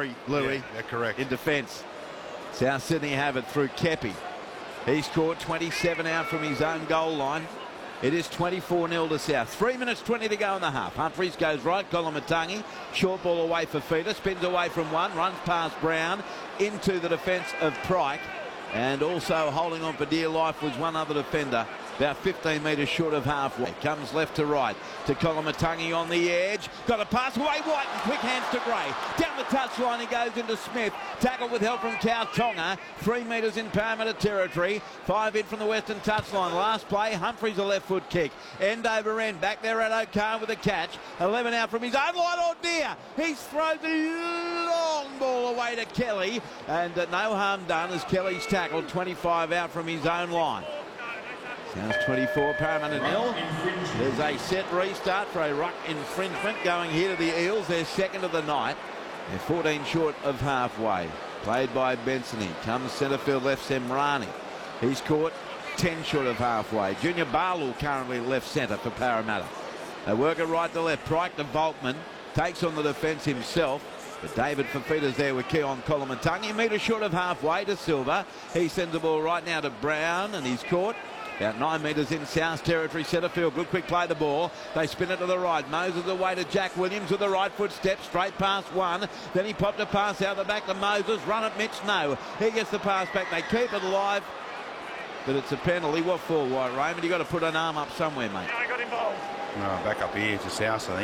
Louis. Yeah, they're correct. In defence. South Sydney have it through Kepi. He's scored 27 out from his own goal line. It is 24-0 to South. 3 minutes 20 to go in the half. Humphries goes right. Koloamatangi. Short ball away for Feeder. Spins away from one. Runs past Brown into the defence of Pryke. And also holding on for dear life was one other defender. About 15 metres short of halfway. Comes left to right to Koloamatangi on the edge. Got a pass away. White and quick hands to Gray. Down the touchline he goes into Smith. Tackle with help from Kautonga. 3 metres in Parramatta territory. 5 in from the western touchline. Last play, Humphries a left foot kick. End over end. Back there at O'Kane with a catch. 11 out from his own line. Oh dear. He's thrown the long ball away to Kelly. And no harm done as Kelly's tackled. 25 out from his own line. Sounds 24, Parramatta 0. There's a set restart for a ruck infringement going here to the Eels. They're second of the night. They're 14 short of halfway. Played by Benson. Comes centre field left Semrani. He's caught 10 short of halfway. Junior Barlow currently left centre for Parramatta. They work it right to left. Pryke to Volkman. Takes on the defence himself. But David Fifita's there with Keon Koloamatangi. A metre short of halfway to Silva. He sends the ball right now to Brown and he's caught. About 9 metres in South territory, centre field. Good quick play the ball. They spin it to the right. Moses away to Jack Williams with the right foot step straight past one. Then he popped a pass out the back to Moses. Run it, Mitch. No. He gets the pass back. They keep it alive. But it's a penalty. What for, White Raymond? You got to put an arm up somewhere, mate. I got involved. No, back up here to South, I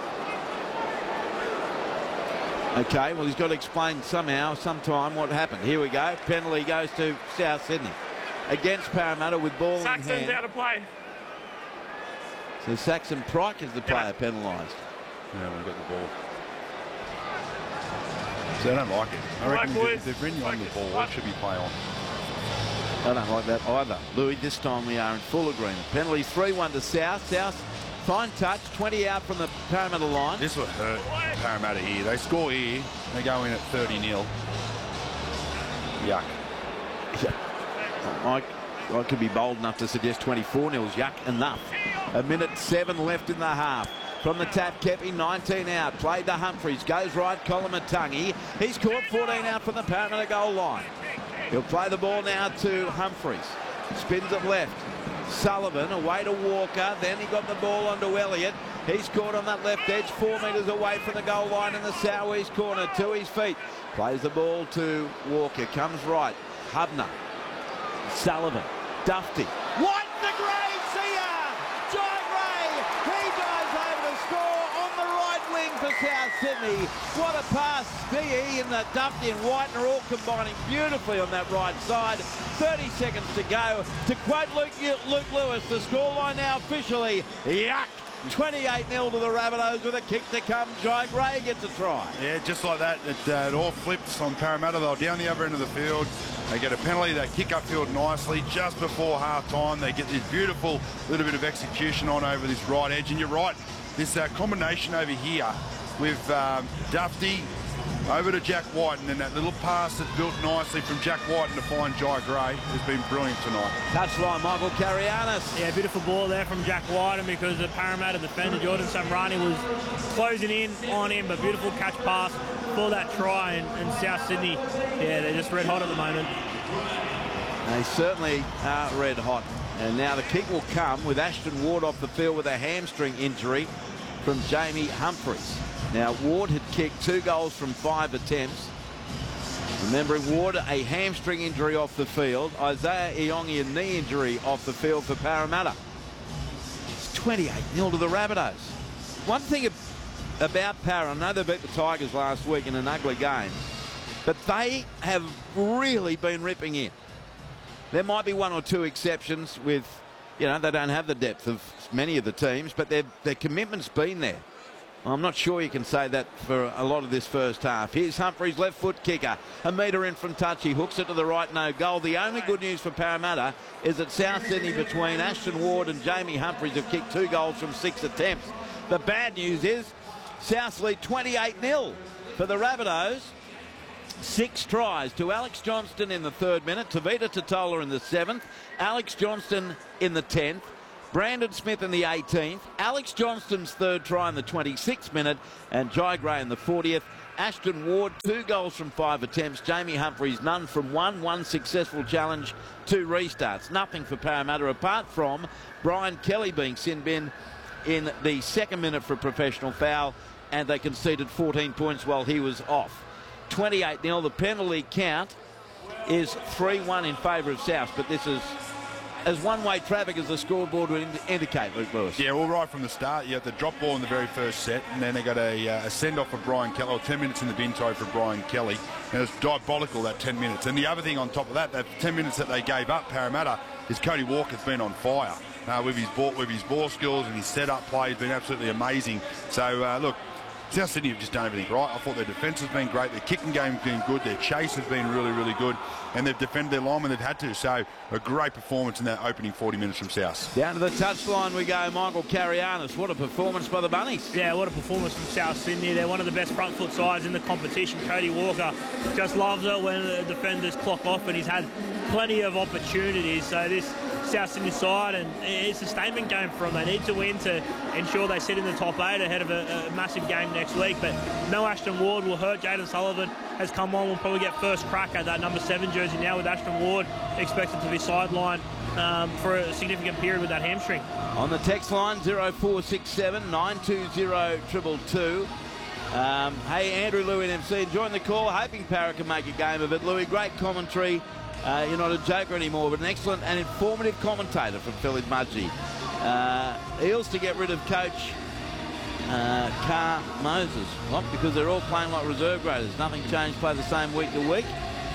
think. Okay, well, he's got to explain somehow, sometime what happened. Here we go. Penalty goes to South Sydney. Against Parramatta with ball Saxon's in hand. out of play. So Saxon Pryke is the player penalised. Yeah, we've got the ball. So I don't like it. I reckon if they've written you on the ball, it should be play on. I don't like that either. Louis, this time we are in full agreement. Penalty 3-1 to South. South, fine touch, 20 out from the Parramatta line. This would hurt Parramatta here. They score here, they go in at 30-0. Yuck. Yeah. I could be bold enough to suggest 24-0's yuck enough. 1:07 left in the half. From the tap, Kepi, 19 out. Played to Humphries. Goes right, Koloamatangi. He's caught 14 out from the Parramatta goal line. He'll play the ball now to Humphries. Spins it left. Sullivan away to Walker. Then he got the ball onto Elliott. He's caught on that left edge, 4 metres away from the goal line in the southeast corner, to his feet. Plays the ball to Walker. Comes right. Hubner. Sullivan, Dufty, White to Gray, see ya! Jai Gray, he dives over to score on the right wing for South Sydney. What a pass, DE and the Dufty and White are all combining beautifully on that right side. 30 seconds to go. To quote Luke Lewis, the scoreline now officially, yuck! 28-0 to the Rabbitohs with a kick to come. Jai Gray gets a try. Yeah, just like that. It all flipped on Parramatta. They were down the other end of the field. They get a penalty. They kick upfield nicely just before half-time. They get this beautiful little bit of execution on over this right edge. And you're right, this combination over here with Dufty over to Jack White, and then that little pass that's built nicely from Jack White to find Jai Gray has been brilliant tonight. Touchline, Michael Carianis. Yeah, beautiful ball there from Jack White, and because the Parramatta defender, Jordan Samrani, was closing in on him, but beautiful catch pass for that try, and South Sydney, yeah, they're just red hot at the moment. They certainly are red hot. And now the kick will come with Ashton Ward off the field with a hamstring injury from Jamie Humphries. Now, Ward had kicked 2 goals from 5 attempts. Remembering Ward, a hamstring injury off the field. Isaiah Iongi, a knee injury off the field for Parramatta. It's 28-0 to the Rabbitohs. One thing about Parra, I know they beat the Tigers last week in an ugly game, but they have really been ripping in. There might be 1 or 2 exceptions with, you know, they don't have the depth of many of the teams, but their commitment's been there. I'm not sure you can say that for a lot of this first half. Here's Humphries, left foot kicker. A metre in from touch. He hooks it to the right, no goal. The only good news for Parramatta is that South Sydney, between Ashton Ward and Jamie Humphries, have kicked 2 goals from 6 attempts. The bad news is South lead 28-0 for the Rabbitohs. 6 tries to Alex Johnston in the 3rd minute, Tavita Totola in the 7th, Alex Johnston in the 10th, Brandon Smith in the 18th, Alex Johnston's 3rd try in the 26th minute, and Jai Gray in the 40th. Ashton Ward, 2 goals from 5 attempts. Jamie Humphries, none from 1 successful challenge, 2 restarts. Nothing for Parramatta apart from Brian Kelly being sin bin in the 2nd minute for a professional foul, and they conceded 14 points while he was off. 28-0. The penalty count is 3-1 in favour of South, but this is as one-way traffic as the scoreboard would indicate, Luke Lewis. Yeah, well, right from the start, you had the drop ball in the very first set, and then they got a send-off for Brian Kelly, or 10 minutes in the bin toe for Brian Kelly, and it was diabolical, that 10 minutes. And the other thing on top of that 10 minutes that they gave up, Parramatta, is Cody Walker's been on fire with his ball skills and his set-up play. He's been absolutely amazing. So, look, South Sydney have just done everything right. I thought their defence has been great. Their kicking game has been good. Their chase has been really, really good. And they've defended their line when they've had to. So a great performance in that opening 40 minutes from South. Down to the touchline we go, Michael Carianis. What a performance by the Bunnies. Yeah, what a performance from South Sydney. They're one of the best front foot sides in the competition. Cody Walker just loves it when the defenders clock off, and he's had plenty of opportunities. So this South Sydney side, and it's a statement game for them. They need to win to ensure they sit in the top 8 ahead of a massive game next week. But no Ashton Ward will hurt. Jaden Sullivan has come on. We'll probably get first crack at that number 7 jersey now, with Ashton Ward expected to be sidelined for a significant period with that hamstring. On the text line, 0467 920 222. Hey, Andrew Louie MC, enjoying the call, hoping Parra can make a game of it. Louie, great commentary. You're not a joker anymore, but an excellent and informative commentator from Philly Mudgee. Eels to get rid of coach Carr Moses. Well, because they're all playing like reserve graders. Nothing changed, play the same week to week.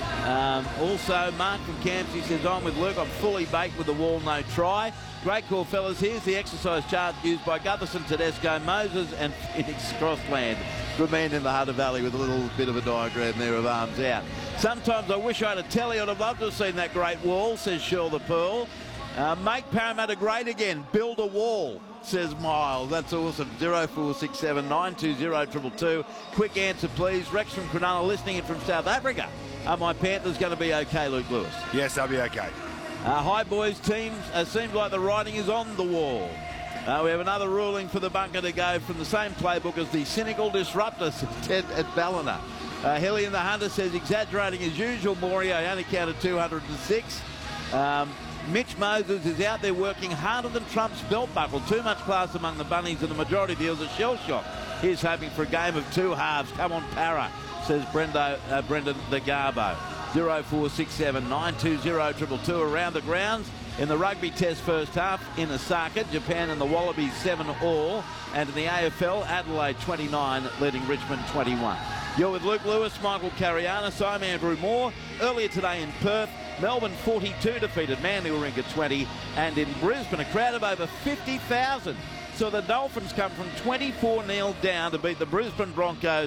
Also, Mark from Campsie says, I'm with Luke, I'm fully baked with the wall, no try. Great call, fellas. Here's the exercise chart used by Gutherson, Tedesco, Moses and Phoenix Crossland. Good man in the Hunter Valley with a little bit of a diagram there of arms out. Sometimes I wish I had a telly. I'd have loved to have seen that great wall, says Shirl the Pearl. Make Parramatta great again. Build a wall, says Miles. That's awesome. 0467 920 222. Quick answer, please. Rex from Cronulla listening in from South Africa. Are my Panthers going to be okay, Luke Lewis? Yes, they'll be okay. Hi, boys. Teams, seems like the writing is on the wall. We have another ruling for the bunker to go from the same playbook as the cynical disruptor, Ted at Ballina. Hilly and the Hunter says, exaggerating as usual, Morio only counted 206. Mitch Moses is out there working harder than Trump's belt buckle. Too much class among the Bunnies, and the majority of the Eels are shell shock. He's hoping for a game of 2 halves. Come on, Parra, says Brendan the Garbo. 0467 920 222 around the grounds. In the rugby test first half in Osaka, Japan and the Wallabies 7-all. And in the AFL, Adelaide 29 leading Richmond 21. You're with Luke Lewis, Michael Carianis. I'm Andrew Moore. Earlier today in Perth, Melbourne 42 defeated Manly Warringah 20. And in Brisbane, a crowd of over 50,000. So the Dolphins come from 24-0 down to beat the Brisbane Broncos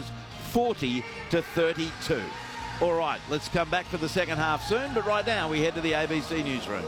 40-32. All right, let's come back for the second half soon, but right now we head to the ABC newsroom.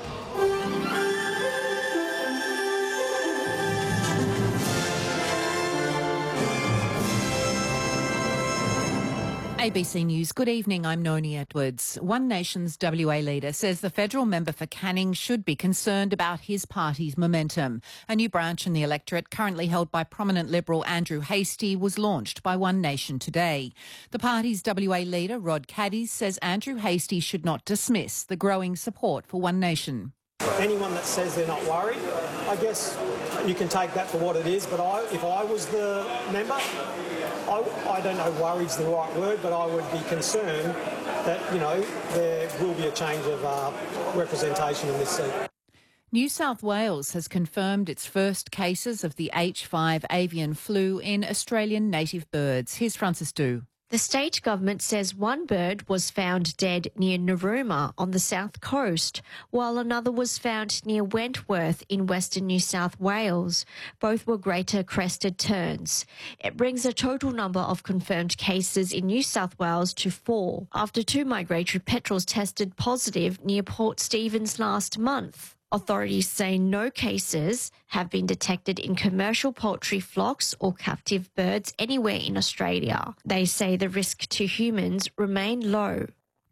ABC News. Good evening, I'm Noni Edwards. One Nation's WA leader says the federal member for Canning should be concerned about his party's momentum. A new branch in the electorate, currently held by prominent Liberal Andrew Hastie, was launched by One Nation today. The party's WA leader, Rod Caddies, says Andrew Hastie should not dismiss the growing support for One Nation. Anyone that says they're not worried, I guess you can take that for what it is, but if I was the member, I don't know worried's the right word, but I would be concerned that, there will be a change of representation in this seat. New South Wales has confirmed its first cases of the H5 avian flu in Australian native birds. Here's Francis Du. The state government says one bird was found dead near Narooma on the south coast, while another was found near Wentworth in western New South Wales. Both were greater crested terns. It brings the total number of confirmed cases in New South Wales to 4, after 2 migratory petrels tested positive near Port Stephens last month. Authorities say no cases have been detected in commercial poultry flocks or captive birds anywhere in Australia. They say the risk to humans remain low.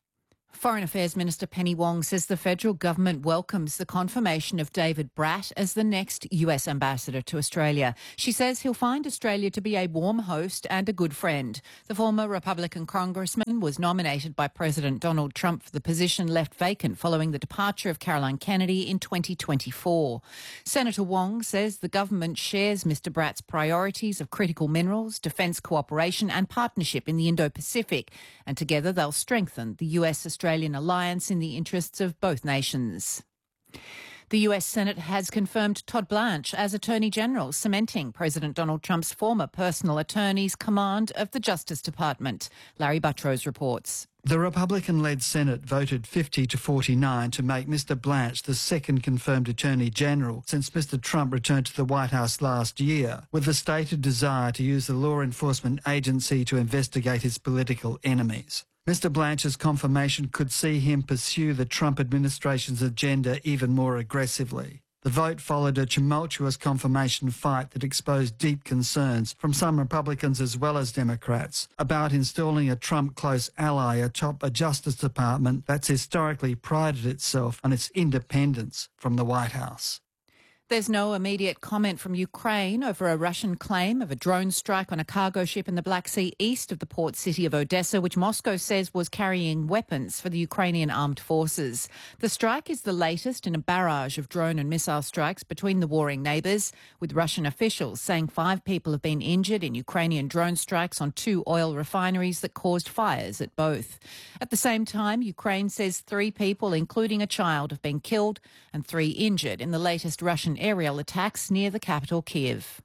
Foreign Affairs Minister Penny Wong says the federal government welcomes the confirmation of David Bratt as the next US ambassador to Australia. She says he'll find Australia to be a warm host and a good friend. The former Republican congressman was nominated by President Donald Trump for the position left vacant following the departure of Caroline Kennedy in 2024. Senator Wong says the government shares Mr Bratt's priorities of critical minerals, defence cooperation and partnership in the Indo-Pacific, and together they'll strengthen the US-Australian alliance in the interests of both nations. The US Senate has confirmed Todd Blanche as Attorney General, cementing President Donald Trump's former personal attorney's command of the Justice Department. Larry Buttrose reports. The Republican-led Senate voted 50-49 to make Mr Blanche the second confirmed Attorney General since Mr Trump returned to the White House last year, with the stated desire to use the law enforcement agency to investigate his political enemies. Mr Blanche's confirmation could see him pursue the Trump administration's agenda even more aggressively. The vote followed a tumultuous confirmation fight that exposed deep concerns from some Republicans as well as Democrats about installing a Trump close ally atop a Justice Department that's historically prided itself on its independence from the White House. There's no immediate comment from Ukraine over a Russian claim of a drone strike on a cargo ship in the Black Sea east of the port city of Odessa, which Moscow says was carrying weapons for the Ukrainian armed forces. The strike is the latest in a barrage of drone and missile strikes between the warring neighbours, with Russian officials saying 5 people have been injured in Ukrainian drone strikes on 2 oil refineries that caused fires at both. At the same time, Ukraine says 3 people, including a child, have been killed and 3 injured in the latest Russian aerial attacks near the capital, Kyiv.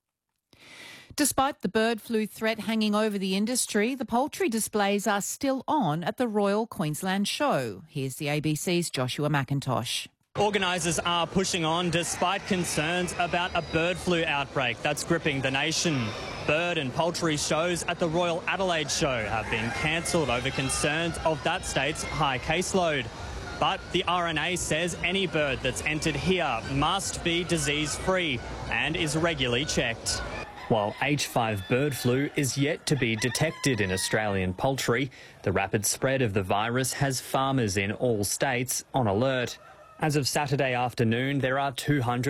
Despite the bird flu threat hanging over the industry, the poultry displays are still on at the Royal Queensland Show. Here's the ABC's Joshua McIntosh. Organisers are pushing on despite concerns about a bird flu outbreak that's gripping the nation. Bird and poultry shows at the Royal Adelaide Show have been cancelled over concerns of that state's high caseload. But the RNA says any bird that's entered here must be disease-free and is regularly checked. While H5 bird flu is yet to be detected in Australian poultry, the rapid spread of the virus has farmers in all states on alert. As of Saturday afternoon, there are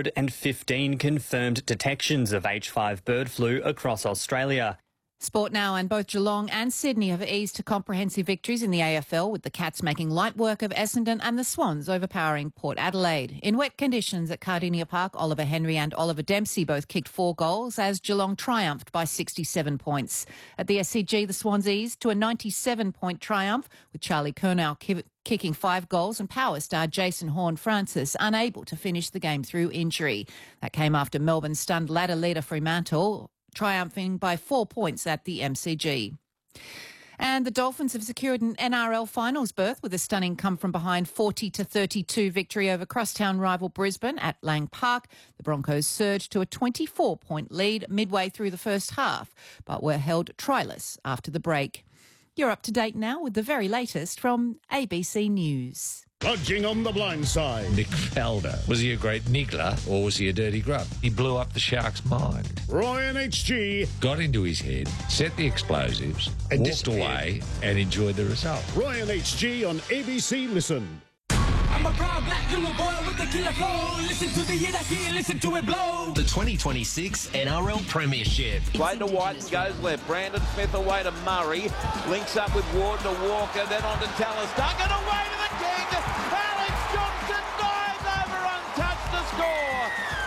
215 confirmed detections of H5 bird flu across Australia. Sport now, and both Geelong and Sydney have eased to comprehensive victories in the AFL, with the Cats making light work of Essendon and the Swans overpowering Port Adelaide. In wet conditions at Cardinia Park, Oliver Henry and Oliver Dempsey both kicked 4 goals as Geelong triumphed by 67 points. At the SCG, the Swans eased to a 97-point triumph, with Charlie Curnow kicking 5 goals and power star Jason Horne-Francis unable to finish the game through injury. That came after Melbourne stunned ladder leader Fremantle, triumphing by 4 points at the MCG. And the Dolphins have secured an NRL finals berth with a stunning come-from-behind 40-32 victory over crosstown rival Brisbane at Lang Park. The Broncos surged to a 24-point lead midway through the first half, but were held tryless after the break. You're up to date now with the very latest from ABC News. Dodging on the blind side. Nick Faldo. Was he a great niggler or was he a dirty grub? He blew up the Sharks' mind. Ryan HG. Got into his head, set the explosives, and walked away and enjoyed the result. Ryan HG on ABC Listen. I'm a proud black little boy with the killer flow. Listen to the hit I hear, listen to it blow. The 2026 NRL Premiership. Play to White and goes left. Brandon Smith away to Murray. Links up with Ward to Walker, then on to Tallis Duncan, away to the king. Alex Johnson dives over untouched to score.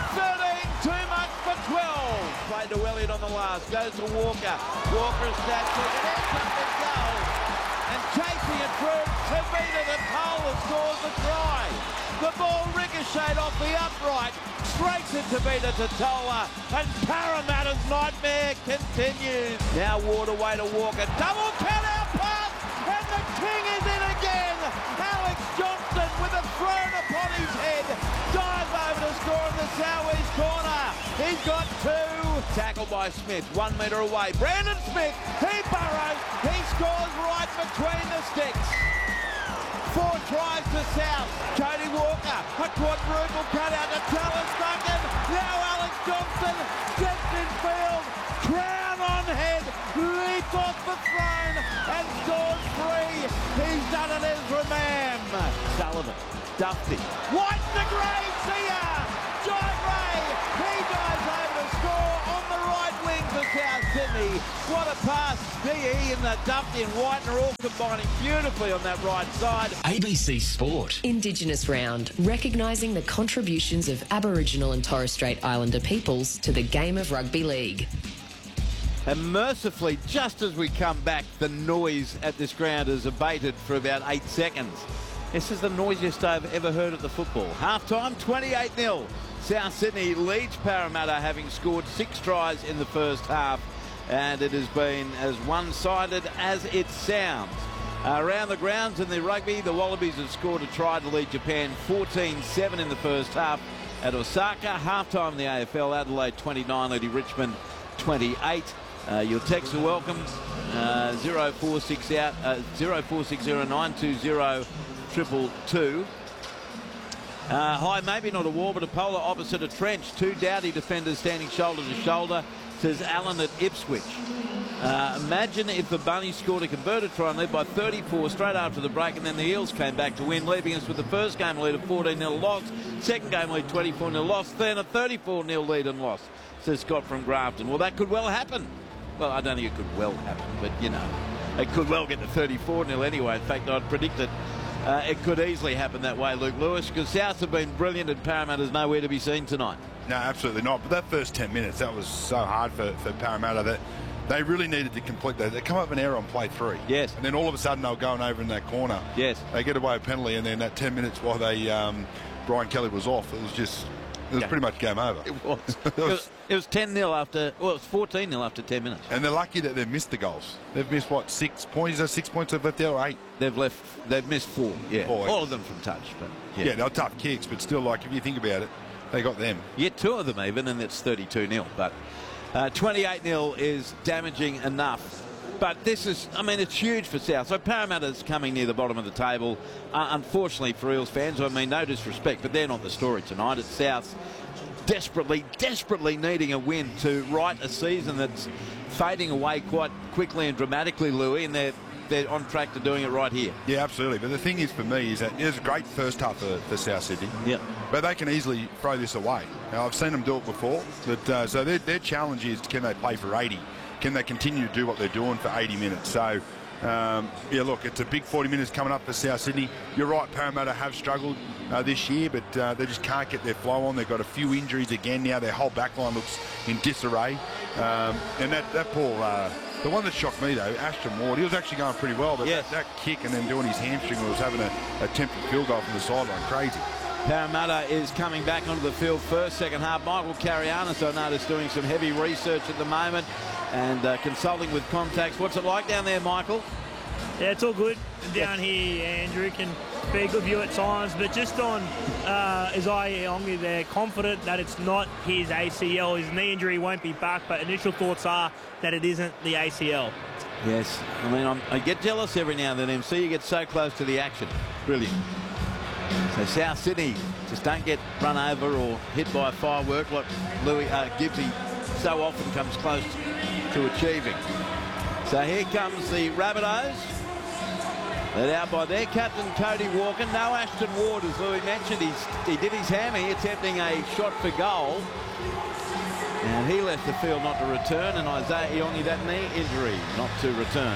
13 too much for 12. Played to Elliott on the last. Goes to Walker. Walker is that quick. And ends up the goal. And chasing it through, Tavita the pole scores the try. The ball ricocheted off the upright, straight to Tavita Totola, and Parramatta's nightmare continues. Now Ward away to Walker, double cut out pass, and the king is in again. Alex Johnson with a thrown upon his head, dives over to score in the southeast corner. He's got 2. Tackled by Smith, 1 metre away. Brandon Smith, he burrows, he scores right between the sticks. 4 tries to South. Cody Walker, a quadruple cut out to Tallis Duncan. Now Alex Johnson steps in field, crown on head, leaps off the throne and scores 3. He's done it as Sullivan. Dufty. White in the grave. See ya! John Ray. He dives over to score on the right wing for South Sydney. What a pass. DE and the Dufty and White are all combining beautifully on that right side. ABC Sport. Indigenous Round, recognising the contributions of Aboriginal and Torres Strait Islander peoples to the game of rugby league. And mercifully, just as we come back, the noise at this ground has abated for about 8 seconds. This is the noisiest I've ever heard at the football. Half-time, 28-0. South Sydney leads Parramatta, having scored 6 tries in the first half, and it has been as one-sided as it sounds. Around the grounds in the rugby, the Wallabies have scored a try to lead Japan 14-7 in the first half at Osaka. Half-time in the AFL, Adelaide 29, leading Richmond 28. Your texts are welcome. 0460 out 0460 222. Hi, maybe not a war, but a polar opposite a trench. 2 Dowdy defenders standing shoulder to shoulder, says Alan at Ipswich. Imagine if the Bunnies scored a converted try and led by 34 straight after the break, and then the Eels came back to win, leaving us with the first game lead of 14-0 loss, second game lead 24-0 loss, then a 34-0 lead and loss, says Scott from Grafton. Well, that could well happen. Well, I don't think it could well happen, but, you know, it could well get to 34-0 anyway. In fact, I'd predict that it could easily happen that way, Luke Lewis, because South have been brilliant and Parramatta's nowhere to be seen tonight. No, absolutely not. But that first 10 minutes, that was so hard for Parramatta that they really needed to complete that. They come up with an error on play 3. Yes. And then all of a sudden they were going over in that corner. Yes. They get away a penalty, and then that 10 minutes while Brian Kelly was off, it was pretty much game over. It was. It was 10-0 after, well, it was 14-0 after 10 minutes. And they're lucky that they've missed the goals. They've missed, what, 6 points? Is that 6 points they've left there, or 8? They've missed 4, yeah. 4, all of them from touch. But yeah, they're tough kicks, but still, like, if you think about it, they got them. Yeah, 2 of them even, and it's 32-0. But 28-0 is damaging enough. But this is, I mean, it's huge for South. So Parramatta's coming near the bottom of the table. Unfortunately for Eels fans, I mean, no disrespect, but they're not the story tonight. It's South desperately needing a win to right a season that's fading away quite quickly and dramatically, Louis, and they're on track to doing it right here. Yeah, absolutely. But the thing is, for me, is that it was a great first half for South Sydney. Yeah. But they can easily throw this away. Now, I've seen them do it before. But so their challenge is, can they play for 80? Can they continue to do what they're doing for 80 minutes? So, yeah, look, it's a big 40 minutes coming up for South Sydney. You're right, Parramatta have struggled this year, but they just can't get their flow on. They've got a few injuries again now. Their whole backline looks in disarray. And that poor, the one that shocked me, though, Ashton Ward, he was actually going pretty well, but yes, that kick and then doing his hamstring was having a attempted field goal from the sideline. Crazy. Parramatta is coming back onto the field first, second half. Michael Carianis, I noticed, doing some heavy research at the moment and consulting with contacts. What's it like down there, Michael? Yeah, it's all good down here. Andrew can be a good view at times, but just on Isaiah Ongi, they're confident that it's not his ACL. His knee injury won't be back, but initial thoughts are that it isn't the ACL. Yes, I mean, I get jealous every now and then. MC, you get so close to the action. Brilliant. So South Sydney just don't get run over or hit by a firework like Louis Gibbsy so often comes close to achieving. So here comes the Rabbitohs, led out by their captain Cody Walker. No Ashton Ward, as Louis mentioned. He did his hammy, attempting a shot for goal, and he left the field not to return. And Isaiah Iongi, that knee injury, not to return.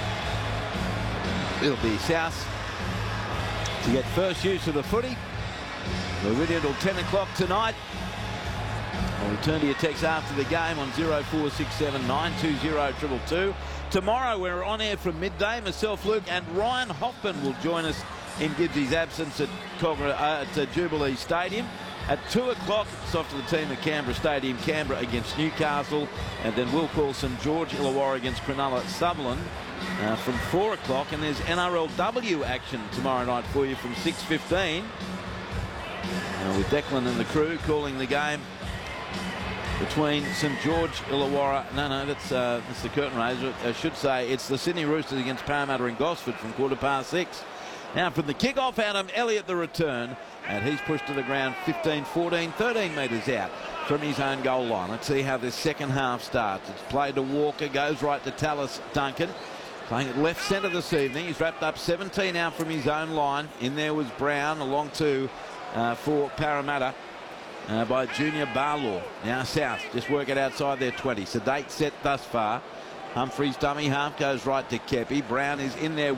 It'll be South to get first use of the footy. We're with you until 10 o'clock tonight. I'll return to your text after the game on 0467 920 222. Tomorrow we're on air from midday. Myself, Luke, and Ryan Hoffman will join us in Gibbsy's absence at Jubilee Stadium. At 2 o'clock, it's off to the team at Canberra Stadium. Canberra against Newcastle, and then Will Coulson, George Illawarra against Cronulla Sutherland from 4 o'clock. And there's NRLW action tomorrow night for you from 6:15. With Declan and the crew calling the game between St George Illawarra. No, that's the curtain raiser. I should say it's the Sydney Roosters against Parramatta in Gosford from 6:15. Now from the kick-off, Adam Elliott the return, and he's pushed to the ground 15, 14, 13 metres out from his own goal line. Let's see how this second half starts. It's played to Walker, goes right to Tallis Duncan. Playing at left centre this evening. He's wrapped up 17 out from his own line. In there was Brown, along to for Parramatta by Junior Barlaw. Now South just work it outside their 20. Sedate set thus far. Humphries dummy half goes right to Kepi. Brown is in there.